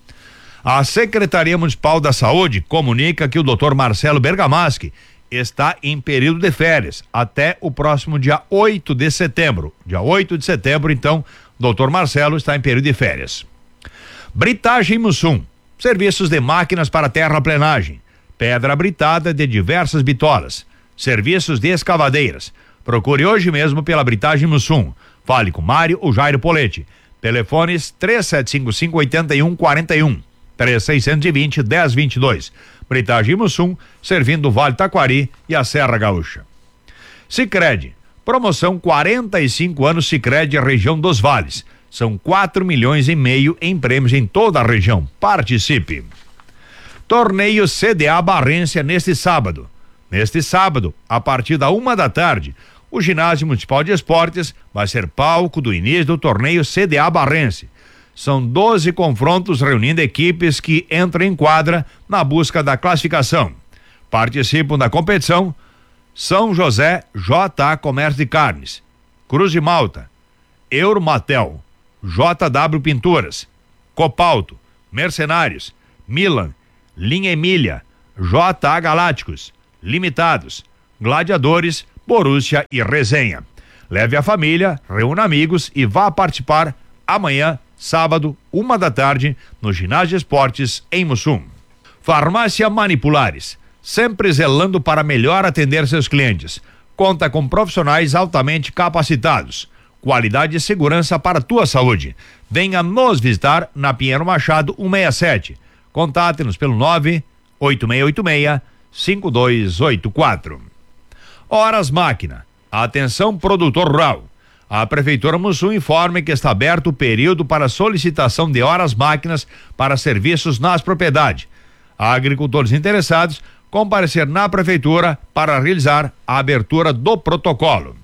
Speaker 9: A Secretaria Municipal da Saúde comunica que o doutor Marcelo Bergamaschi está em período de férias até o próximo dia oito de setembro. Dia oito de setembro, então, o doutor Marcelo está em período de férias. Britagem Mussum. Serviços de máquinas para terraplenagem. Pedra britada de diversas bitolas. Serviços de escavadeiras. Procure hoje mesmo pela Britagem Mussum. Fale com Mário ou Jairo Polete. Telefones três sete cinco cinco, oito um quatro um. três seis dois zero, dez vinte e dois. Britagem Mussum, servindo o Vale Taquari e a Serra Gaúcha. Sicredi, promoção quarenta e cinco anos Sicredi, região dos Vales. São quatro milhões e meio em prêmios em toda a região. Participe. Torneio C D A Barrense neste sábado. Neste sábado, a partir da uma da tarde, o Ginásio Municipal de Esportes vai ser palco do início do torneio C D A Barrense. São doze confrontos reunindo equipes que entram em quadra na busca da classificação. Participam da competição São José J A Comércio de Carnes, Cruz de Malta, Euromatel, J W Pinturas, Copalto, Mercenários, Milan, Linha Emília, J A Galácticos, Limitados, Gladiadores, Borussia e Resenha. Leve a família, reúna amigos e vá participar amanhã, sábado, uma da tarde, no Ginásio de Esportes em Mussum. Farmácia Manipulares, sempre zelando para melhor atender seus clientes. Conta com profissionais altamente capacitados. Qualidade e segurança para a tua saúde. Venha nos visitar na Pinheiro Machado cento e sessenta e sete. Contate-nos pelo nove oito seis oito seis cinco dois oito quatro. Horas Máquina. Atenção, produtor rural. A Prefeitura Mussum informa que está aberto o período para solicitação de horas máquinas para serviços nas propriedades. Agricultores interessados comparecer na Prefeitura para realizar a abertura do protocolo.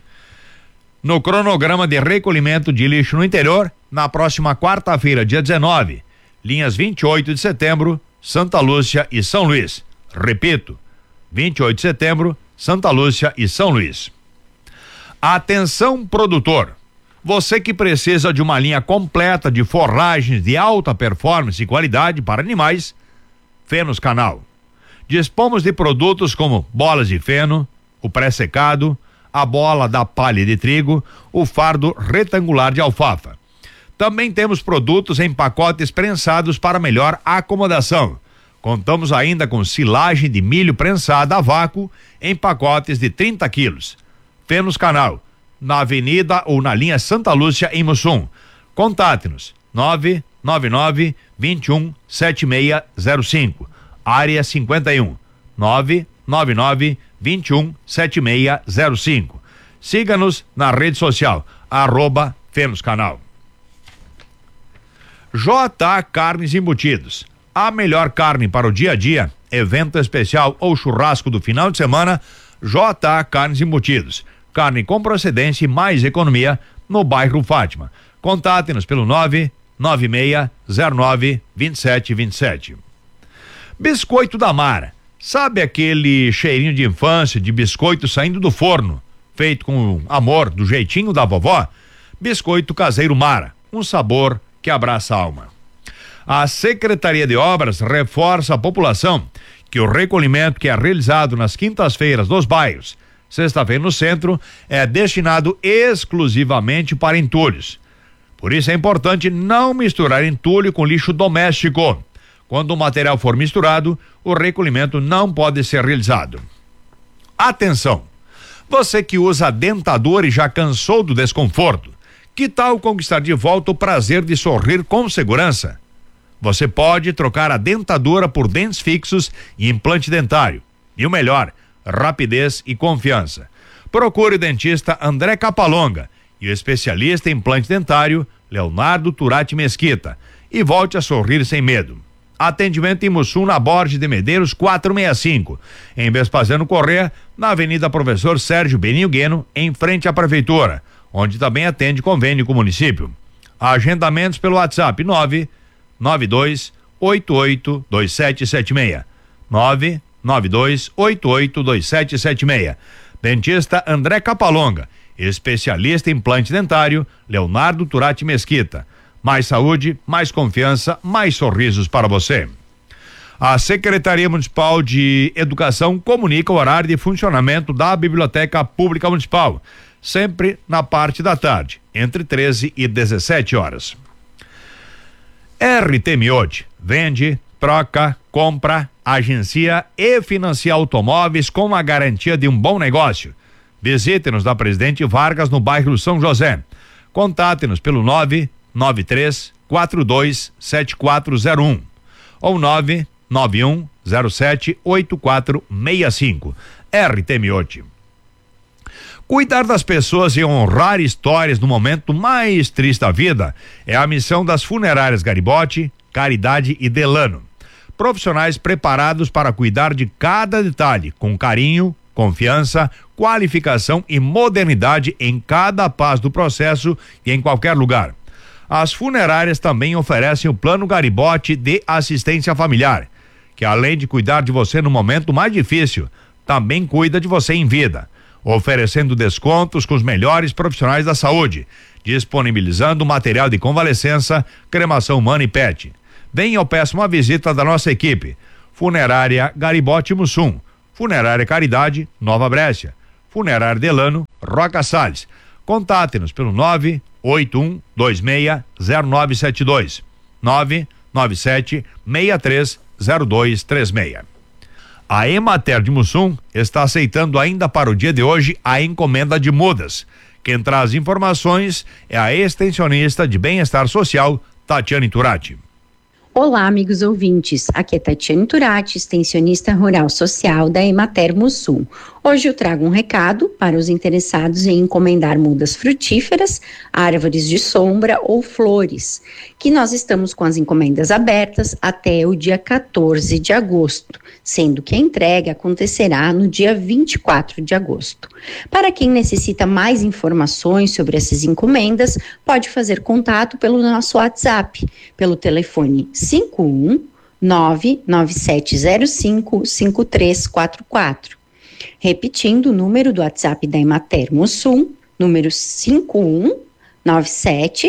Speaker 9: No cronograma de recolhimento de lixo no interior, na próxima quarta-feira, dia dezenove, linhas vinte e oito de setembro, Santa Lúcia e São Luís. Repito, vinte e oito de setembro, Santa Lúcia e São Luís. Atenção, produtor. Você que precisa de uma linha completa de forragens de alta performance e qualidade para animais, Fenos Canal. Dispomos de produtos como bolas de feno, o pré-secado, a bola da palha de trigo, o fardo retangular de alfafa. Também temos produtos em pacotes prensados para melhor acomodação. Contamos ainda com silagem de milho prensada a vácuo em pacotes de trinta quilos. Fenos Canal, na Avenida ou na linha Santa Lúcia em Mussum. Contate-nos nove nove nove, vinte e um, setenta e seis zero cinco, área cinquenta e um, nove nove nove, vinte e um, setenta e seis zero cinco. Siga-nos na rede social, arroba Fenos Canal. J A Carnes Embutidos, a melhor carne para o dia a dia, evento especial ou churrasco do final de semana, J A Carnes Embutidos, carne com procedência e mais economia no bairro Fátima. Contate-nos pelo nove nove seis zero nove, dois sete dois sete. Biscoito da Mara, sabe aquele cheirinho de infância de biscoito saindo do forno, feito com amor, do jeitinho da vovó? Biscoito caseiro Mara, um sabor que abraça a alma. A Secretaria de Obras reforça a população que o recolhimento que é realizado nas quintas-feiras dos bairros, sexta-feira no centro, é destinado exclusivamente para entulhos. Por isso é importante não misturar entulho com lixo doméstico. Quando o material for misturado, o recolhimento não pode ser realizado. Atenção! Você que usa dentadura e já cansou do desconforto, que tal conquistar de volta o prazer de sorrir com segurança? Você pode trocar a dentadura por dentes fixos e implante dentário. E o melhor, rapidez e confiança. Procure o dentista André Capalonga e o especialista em implante dentário Leonardo Turati Mesquita e volte a sorrir sem medo. Atendimento em Mussum, na Borges de Medeiros quatrocentos e sessenta e cinco, em Vespasiano Corrêa, na Avenida Professor Sérgio Benio Gueno, em frente à Prefeitura, onde também atende convênio com o município. Agendamentos pelo WhatsApp nove nove dois oito oito dois sete sete seis, nove nove dois oito oito dois sete sete seis. Dentista André Capalonga, especialista em implante dentário Leonardo Turati Mesquita. Mais saúde, mais confiança, mais sorrisos para você. A Secretaria Municipal de Educação comunica o horário de funcionamento da Biblioteca Pública Municipal, sempre na parte da tarde, entre treze e dezessete horas. R T Miote vende, troca, compra, agencia e financia automóveis com a garantia de um bom negócio. Visite-nos da Presidente Vargas no bairro São José. Contate-nos pelo nove nove três quatro dois sete quatro zero um ou nove nove um zero sete oito quatro seis cinco. R T Miote. Cuidar das pessoas e honrar histórias no momento mais triste da vida é a missão das funerárias Garibotti, Caridade e Delano. Profissionais preparados para cuidar de cada detalhe com carinho, confiança, qualificação e modernidade em cada passo do processo e em qualquer lugar. As funerárias também oferecem o Plano Garibote de Assistência Familiar, que além de cuidar de você no momento mais difícil, também cuida de você em vida, oferecendo descontos com os melhores profissionais da saúde, disponibilizando material de convalescença, cremação humana e pet. Venha ou peça uma visita da nossa equipe. Funerária Garibote Mussum, Funerária Caridade, Nova Brécia, Funerária Delano, Roca Salles. Contate-nos pelo nove oito um dois seis zero nove sete dois, nove nove sete seis três zero dois três seis. A Emater de Mussum está aceitando ainda para o dia de hoje a encomenda de mudas. Quem traz informações é a extensionista de bem-estar social, Tatiane Turati.
Speaker 10: Olá, amigos ouvintes. Aqui é Tatiane Turati, extensionista rural social da Emater Mussum. Hoje eu trago um recado para os interessados em encomendar mudas frutíferas, árvores de sombra ou flores, que nós estamos com as encomendas abertas até o dia quatorze de agosto, sendo que a entrega acontecerá no dia vinte e quatro de agosto. Para quem necessita mais informações sobre essas encomendas, pode fazer contato pelo nosso WhatsApp, pelo telefone cinco um nove nove sete zero cinco cinco três quatro quatro. Repetindo o número do WhatsApp da Emater Mussum, número cinco um nove sete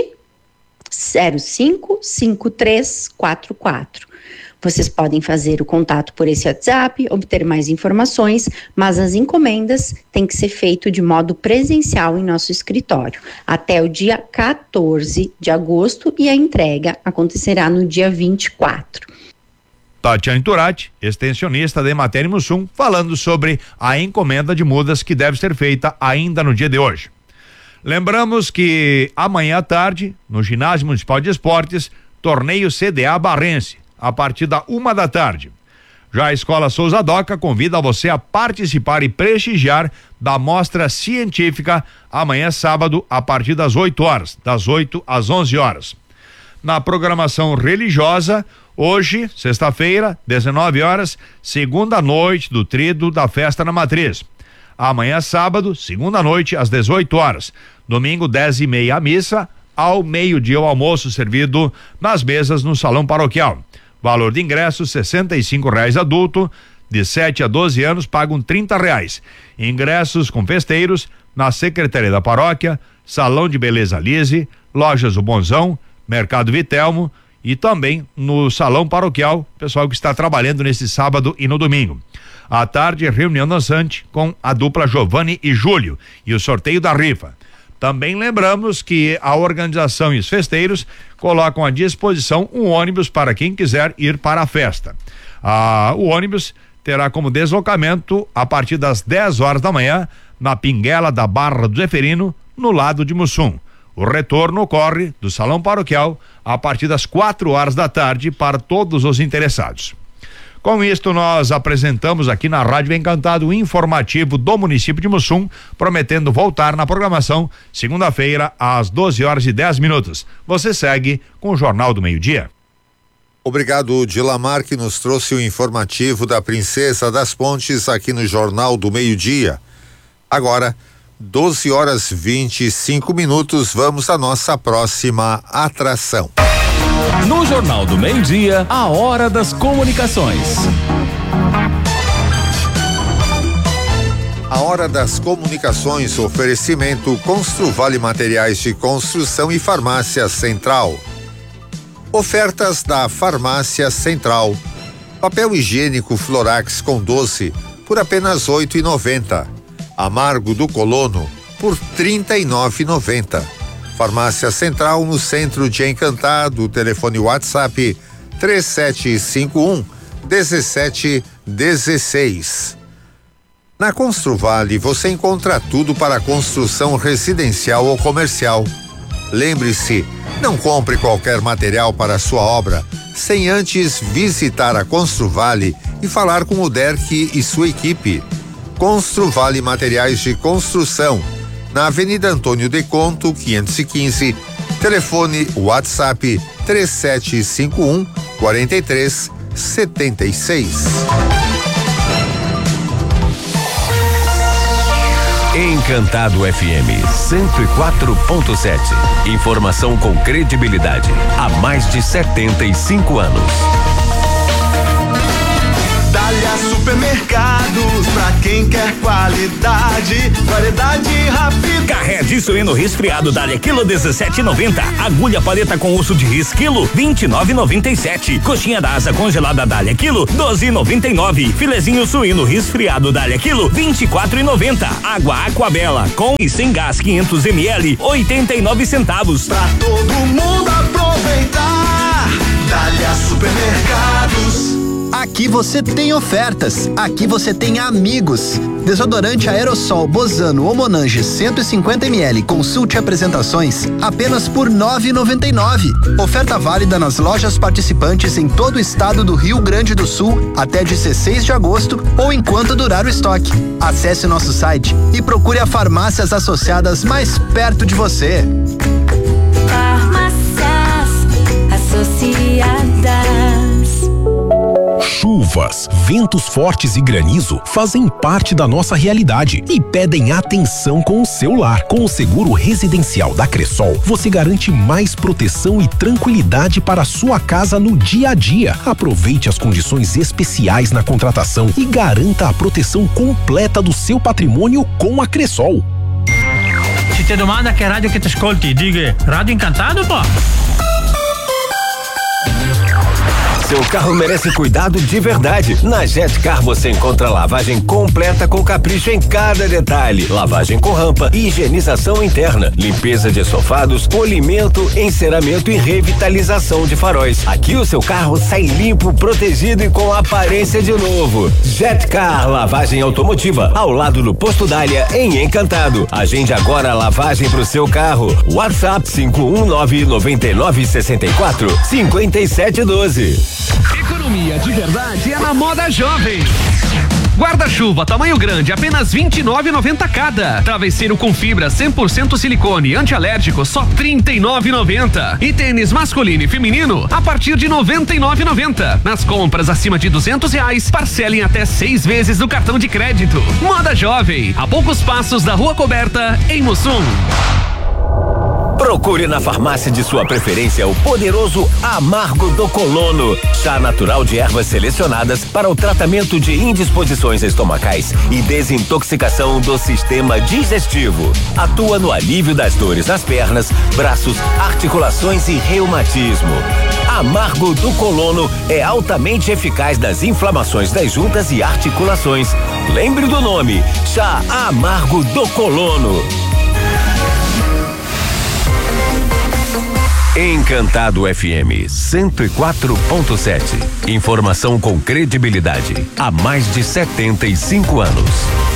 Speaker 10: zero cinco cinco três quatro quatro. Vocês podem fazer o contato por esse WhatsApp, obter mais informações, mas as encomendas têm que ser feito de modo presencial em nosso escritório, até o dia quatorze de agosto, e a entrega acontecerá no dia vinte e quatro.
Speaker 9: Tatiane Turati, extensionista da Emater Mussum, falando sobre a encomenda de mudas que deve ser feita ainda no dia de hoje. Lembramos que amanhã à tarde, no Ginásio Municipal de Esportes, torneio C D A Barrense, a partir da uma da tarde. Já a Escola Souza Doca convida você a participar e prestigiar da mostra científica amanhã sábado a partir das oito horas, das oito às onze horas. Na programação religiosa, hoje, sexta-feira, dezenove horas, segunda noite do Tríduo da Festa na Matriz. Amanhã sábado, segunda noite, às dezoito horas. Domingo, dez e meia, a missa. Ao meio-dia, o almoço servido nas mesas no Salão Paroquial. Valor de ingresso, sessenta e cinco reais adulto, de sete a doze anos pagam trinta reais. Ingressos com festeiros na Secretaria da Paróquia, Salão de Beleza Lise, Lojas O Bonzão, Mercado Vitelmo e também no Salão Paroquial, pessoal que está trabalhando nesse sábado e no domingo. À tarde, reunião dançante com a dupla Giovanni e Júlio e o sorteio da rifa. Também lembramos que a organização e os festeiros colocam à disposição um ônibus para quem quiser ir para a festa. Ah, o ônibus terá como deslocamento a partir das dez horas da manhã na Pinguela da Barra do Zeferino, no lado de Mussum. O retorno ocorre do Salão Paroquial a partir das quatro horas da tarde para todos os interessados. Com isto, nós apresentamos aqui na Rádio Encantado o informativo do município de Mussum, prometendo voltar na programação segunda-feira às doze horas e dez minutos. Você segue com o Jornal do Meio-Dia.
Speaker 1: Obrigado, Dilamar, que nos trouxe o informativo da Princesa das Pontes aqui no Jornal do Meio-Dia. Agora, doze horas e vinte e cinco minutos, vamos à nossa próxima atração.
Speaker 6: No Jornal do Meio-Dia, a Hora das Comunicações.
Speaker 1: A Hora das Comunicações, oferecimento Construvale Materiais de Construção e Farmácia Central. Ofertas da Farmácia Central. Papel higiênico Florax com doce por apenas oito e noventa. Amargo do Colono por trinta e nove e noventa. Farmácia Central no centro de Encantado, telefone WhatsApp três sete cinco um um sete um seis. Na Construvale você encontra tudo para construção residencial ou comercial. Lembre-se, não compre qualquer material para a sua obra sem antes visitar a Construvale e falar com o Derck e sua equipe. Construvale Materiais de Construção, na Avenida Antônio de Conto, quinhentos e quinze, telefone WhatsApp três sete cinco um quatro três sete seis.
Speaker 6: Em Encantado F M cento e quatro ponto sete. Informação com credibilidade há mais de setenta e cinco anos.
Speaker 11: Dália Supermercados, pra quem quer qualidade, variedade rápida.
Speaker 8: Carré de suíno resfriado Dália, quilo dezessete e noventa. Agulha paleta com osso de ris, quilo vinte e nove e noventa e sete. Coxinha da asa congelada Dália, quilo doze e noventa e nove. Filezinho suíno resfriado Dália, quilo vinte e quatro e noventa. Água Aquabela com e sem gás quinhentos mililitros, oitenta e nove centavos.
Speaker 11: Pra todo mundo aproveitar, Dália Supermercados.
Speaker 12: Aqui você tem ofertas, aqui você tem amigos. Desodorante aerossol Bozano ou Monange cento e cinquenta mililitros, consulte apresentações apenas por nove e noventa e nove. Oferta válida nas lojas participantes em todo o estado do Rio Grande do Sul até dezesseis de agosto ou enquanto durar o estoque. Acesse nosso site e procure a farmácias associadas mais perto de você.
Speaker 13: Farmácias Associadas.
Speaker 14: Chuvas, ventos fortes e granizo fazem parte da nossa realidade e pedem atenção com o seu lar. Com o seguro residencial da Cressol, você garante mais proteção e tranquilidade para a sua casa no dia a dia. Aproveite as condições especiais na contratação e garanta a proteção completa do seu patrimônio com a Cressol.
Speaker 15: Se te domanda que rádio que te escuti, diga Rádio Encantado, pô.
Speaker 6: Seu carro merece cuidado de verdade. Na Jetcar você encontra lavagem completa com capricho em cada detalhe. Lavagem com rampa, higienização interna, limpeza de estofados, polimento, enceramento e revitalização de faróis. Aqui o seu carro sai limpo, protegido e com aparência de novo. Jetcar Lavagem Automotiva, ao lado do Posto Dália, em Encantado. Agende agora a lavagem pro seu carro. WhatsApp cinco um nove nove nove seis quatro cinco sete um dois.
Speaker 7: Economia de verdade é na Moda Jovem. Guarda-chuva tamanho grande, apenas vinte e nove e noventa cada. Travesseiro com fibra cem por cento silicone antialérgico, só trinta e nove e noventa. E tênis masculino e feminino a partir de noventa e nove e noventa. Nas compras acima de duzentos reais, parcelem até seis vezes no cartão de crédito. Moda Jovem, a poucos passos da Rua Coberta, em Mussum.
Speaker 6: Procure na farmácia de sua preferência o poderoso Amargo do Colono, chá natural de ervas selecionadas para o tratamento de indisposições estomacais e desintoxicação do sistema digestivo. Atua no alívio das dores nas pernas, braços, articulações e reumatismo. Amargo do Colono é altamente eficaz nas inflamações das juntas e articulações. Lembre do nome, chá Amargo do Colono. Encantado F M cento e quatro ponto sete. Informação com credibilidade há mais de setenta e cinco anos.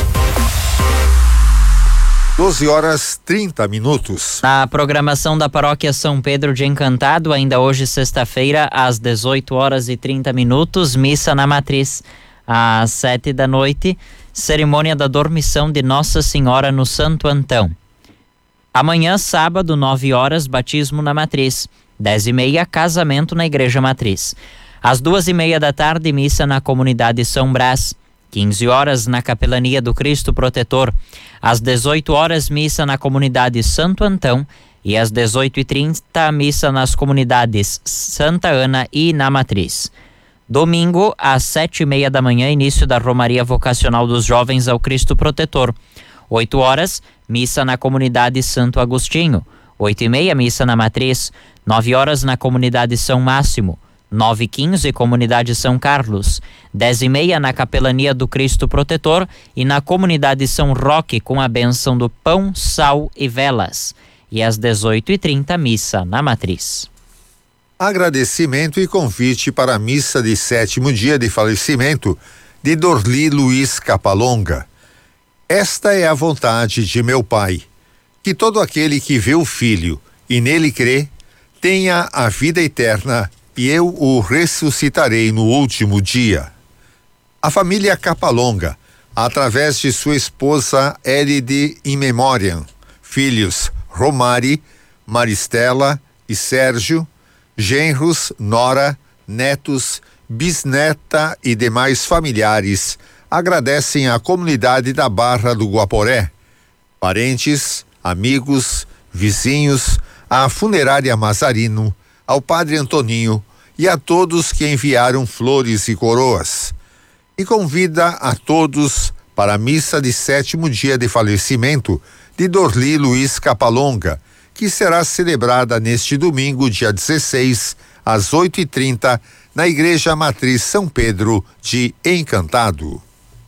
Speaker 1: doze horas trinta minutos.
Speaker 2: Na programação da Paróquia São Pedro de Encantado, ainda hoje, sexta-feira, às dezoito horas e trinta minutos, missa na Matriz. Às sete da noite, cerimônia da dormição de Nossa Senhora no Santo Antão. Amanhã, sábado, nove horas, batismo na Matriz. Dez e meia, casamento na Igreja Matriz. Às duas e meia da tarde, missa na comunidade São Brás. quinze horas, na Capelania do Cristo Protetor. Às dezoito horas, missa na comunidade Santo Antão. E às dezoito e trinta, missa nas comunidades Santa Ana e na Matriz. Domingo, às sete e meia da manhã, início da Romaria Vocacional dos Jovens ao Cristo Protetor. oito horas, missa na comunidade Santo Agostinho. oito e meia, missa na Matriz. nove horas, na comunidade São Máximo. nove e quinze, comunidade São Carlos. dez e meia, na Capelania do Cristo Protetor e na comunidade São Roque, com a bênção do pão, sal e velas. E às dezoito e trinta, missa na Matriz.
Speaker 1: Agradecimento e convite para a missa de sétimo dia de falecimento de Dorli Luiz Capalonga. Esta é a vontade de meu Pai, que todo aquele que vê o Filho e nele crê, tenha a vida eterna, e eu o ressuscitarei no último dia. A família Capalonga, através de sua esposa Elide in memoriam, filhos Romari, Maristela e Sérgio, genros, nora, netos, bisneta e demais familiares, agradecem à comunidade da Barra do Guaporé Parentes, amigos, vizinhos, à funerária Mazarino, ao padre Antoninho e a todos que enviaram flores e coroas. E convida a todos para a missa de sétimo dia de falecimento de Dorli Luiz Capalonga, que será celebrada neste domingo, dia dezesseis, às oito e trinta, na Igreja Matriz São Pedro de Encantado.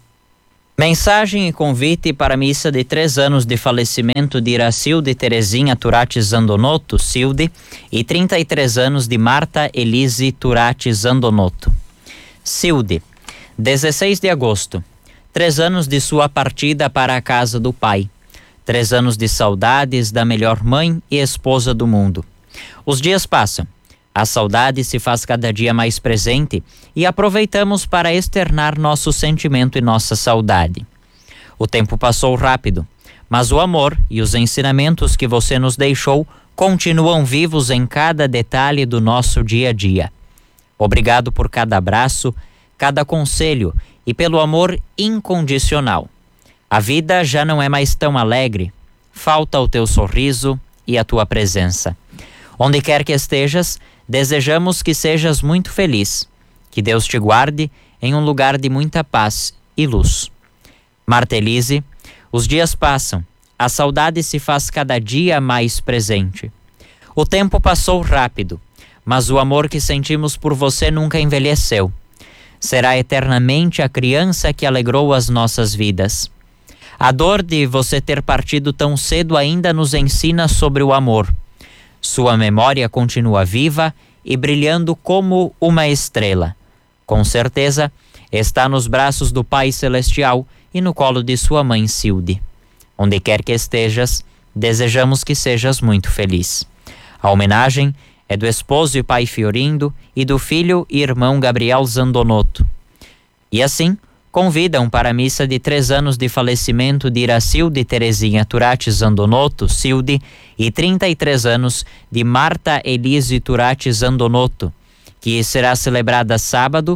Speaker 2: Mensagem e convite para a missa de três anos de falecimento de Iracilde Terezinha Turati Zandonotto, Silde, e trinta e três anos de Marta Elise Turati Zandonotto. Silde, dezesseis de agosto, três anos de sua partida para a casa do pai. Três anos de saudades da melhor mãe e esposa do mundo. Os dias passam. A saudade se faz cada dia mais presente e aproveitamos para externar nosso sentimento e nossa saudade. O tempo passou rápido, mas o amor e os ensinamentos que você nos deixou continuam vivos em cada detalhe do nosso dia a dia. Obrigado por cada abraço, cada conselho e pelo amor incondicional. A vida já não é mais tão alegre, falta o teu sorriso e a tua presença. Onde quer que estejas, desejamos que sejas muito feliz, que Deus te guarde em um lugar de muita paz e luz. Marta Elise, os dias passam, a saudade se faz cada dia mais presente. O tempo passou rápido, mas o amor que sentimos por você nunca envelheceu. Será eternamente a criança que alegrou as nossas vidas. A dor de você ter partido tão cedo ainda nos ensina sobre o amor. Sua memória continua viva e brilhando como uma estrela. Com certeza, está nos braços do Pai Celestial e no colo de sua mãe Silde. Onde quer que estejas, desejamos que sejas muito feliz. A homenagem é do esposo e pai Fiorindo e do filho e irmão Gabriel Zandonotto. E assim, convidam para a missa de três anos de falecimento de Iracilde Terezinha Turati Zandonotto, Silde, e trinta e três anos de Marta Elise Turati Zandonotto, que será celebrada sábado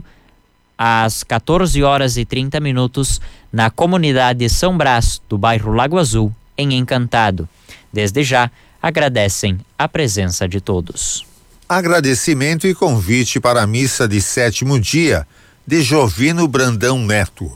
Speaker 2: às quatorze horas e trinta minutos na comunidade São Brás do bairro Lago Azul, em Encantado. Desde já, agradecem a presença de todos.
Speaker 1: Agradecimento e convite para a missa de sétimo dia de Jovino Brandão Neto.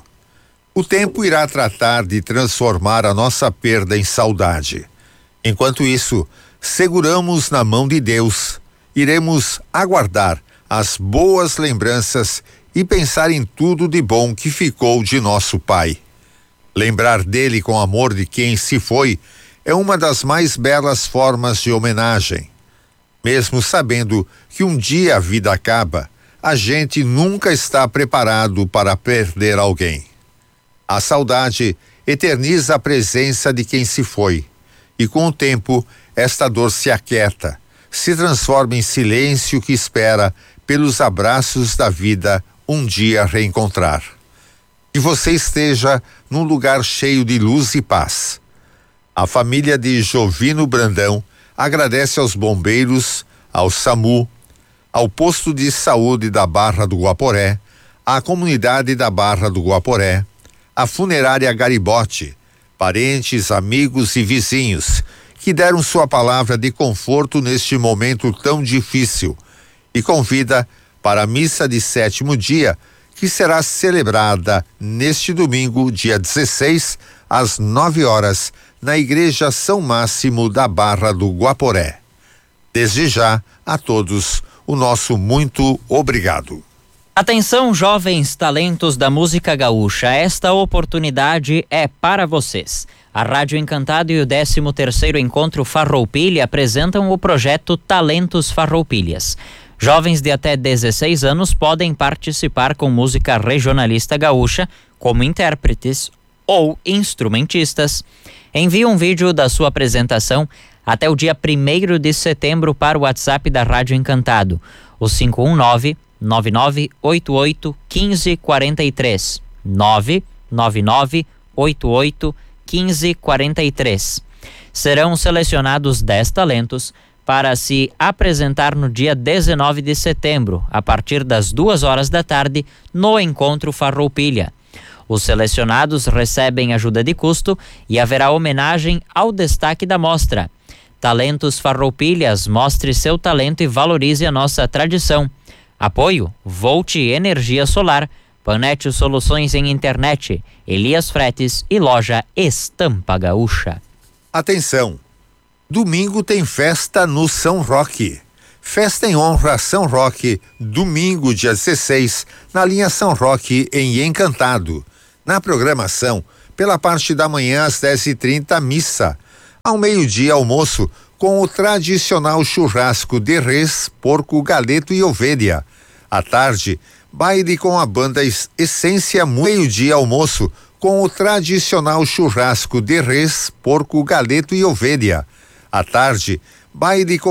Speaker 1: O tempo irá tratar de transformar a nossa perda em saudade. Enquanto isso, seguramos na mão de Deus, iremos aguardar as boas lembranças e pensar em tudo de bom que ficou de nosso pai. Lembrar dele com amor de quem se foi é uma das mais belas formas de homenagem. Mesmo sabendo que um dia a vida acaba, a gente nunca está preparado para perder alguém. A saudade eterniza a presença de quem se foi, e com o tempo esta dor se aquieta, se transforma em silêncio que espera pelos abraços da vida um dia reencontrar. Que você esteja num lugar cheio de luz e paz. A família de Jovino Brandão agradece aos bombeiros, ao SAMU, ao posto de saúde da Barra do Guaporé, à comunidade da Barra do Guaporé, à funerária Garibote, parentes, amigos e vizinhos que deram sua palavra de conforto neste momento tão difícil, e convida para a missa de sétimo dia, que será celebrada neste domingo, dia dezesseis, às nove horas, na Igreja São Máximo da Barra do Guaporé. Desde já, a todos, o nosso muito obrigado.
Speaker 2: Atenção, jovens talentos da música gaúcha, esta oportunidade é para vocês. A Rádio Encantado e o décimo terceiro Encontro Farroupilha apresentam o projeto Talentos Farroupilhas. Jovens de até dezesseis anos podem participar com música regionalista gaúcha como intérpretes ou instrumentistas. Envie um vídeo da sua apresentação até o dia primeiro de setembro para o WhatsApp da Rádio Encantado, o cinco um nove, nove nove oito oito, um cinco quatro três, nove nove nove oito oito, um cinco quatro três. Serão selecionados dez talentos para se apresentar no dia dezenove de setembro, a partir das duas horas da tarde, no Encontro Farroupilha. Os selecionados recebem ajuda de custo e haverá homenagem ao destaque da mostra. Talentos Farroupilhas, mostre seu talento e valorize a nossa tradição. Apoio: Volt Energia Solar, Panete Soluções em Internet, Elias Fretes e Loja Estampa Gaúcha.
Speaker 1: Atenção! Domingo tem festa no São Roque. Festa em honra a São Roque, domingo, dia dezesseis, na linha São Roque, em Encantado. Na programação, pela parte da manhã às dez e trinta, missa. Ao meio-dia, almoço, com o tradicional churrasco de res, porco, galeto e ovelha. À tarde, baile com a banda Essência. Meio-dia, almoço, com o tradicional churrasco de res, porco, galeto e ovelha. À tarde, baile com